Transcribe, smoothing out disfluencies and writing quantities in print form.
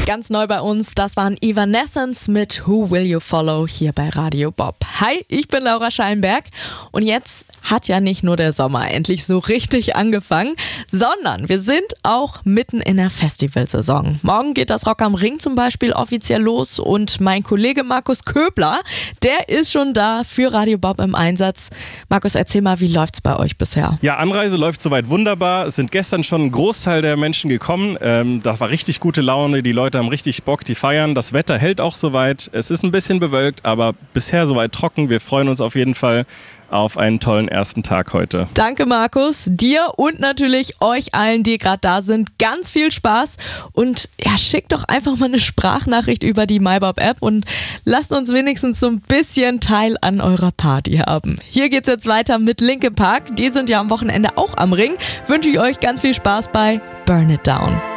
Ganz neu bei uns, das waren Evanescence mit Who Will You Follow hier bei Radio Bob. Hi, ich bin Laura Schallenberg und jetzt hat ja nicht nur der Sommer endlich so richtig angefangen, sondern wir sind auch mitten in der Festivalsaison. Morgen geht das Rock am Ring zum Beispiel offiziell los und mein Kollege Markus Köbler, der ist schon da für Radio Bob im Einsatz. Markus, erzähl mal, wie läuft's bei euch bisher? Ja, Anreise läuft soweit wunderbar. Es sind gestern schon ein Großteil der Menschen gekommen. Das war richtig gute Laune, die Leute haben richtig Bock, die feiern. Das Wetter hält auch soweit. Es ist ein bisschen bewölkt, aber bisher soweit trocken. Wir freuen uns auf jeden Fall auf einen tollen ersten Tag heute. Danke Markus, dir und natürlich euch allen, die gerade da sind, ganz viel Spaß und ja, schickt doch einfach mal eine Sprachnachricht über die MyBob-App und lasst uns wenigstens so ein bisschen Teil an eurer Party haben. Hier geht's jetzt weiter mit Linkin Park, die sind ja am Wochenende auch am Ring. Wünsche ich euch ganz viel Spaß bei Burn It Down.